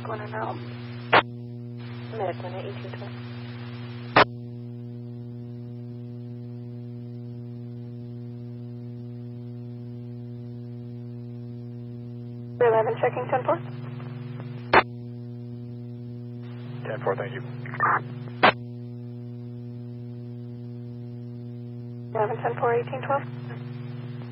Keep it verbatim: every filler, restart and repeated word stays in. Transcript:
one and out. Medic one at eighteen twelve. eleven checking ten four. ten four, thank you. eleven ten four eighteen twelve.